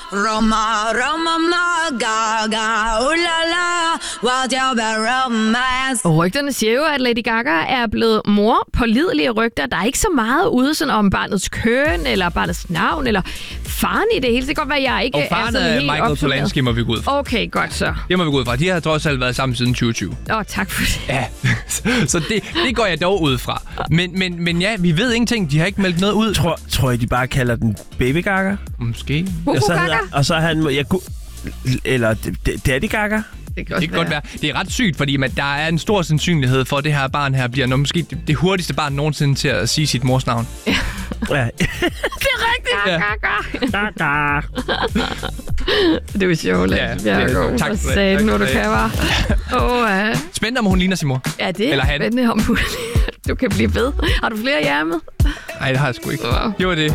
Og rygterne siger jo, at Lady Gaga er blevet mor. Pålidelige rygter. Der er ikke så meget ude sådan om barnets køn, eller barnets navn, eller faren i det hele. Det kan godt være, at jeg ikke og faren er helt Michael Polanski må vi gå ud fra. Okay, godt så. Det må vi gå ud fra. De har trods alt været sammen siden 2020. Tak for det. Ja, så det går jeg dog ud fra. Men ja, vi ved ingenting. De har ikke meldt noget ud. Tror I, de bare kalder den Baby Gaga? Måske. Og så han... Eller Daddy Gaga? Det kan godt være. Det er ret sygt, fordi der er en stor sandsynlighed for, at det her barn her bliver måske det hurtigste barn nogensinde til at sige sit mors navn. Ja. Det er rigtigt. Gaga. Det var sjovt, Bjerregaard. Tak for det. Sagde nu, du kan bare. Spændende, om hun ligner sin mor. Ja, det eller er spændende, om du kan blive ved. Har du flere hjemme? Nej, det har jeg sgu ikke. Det var det.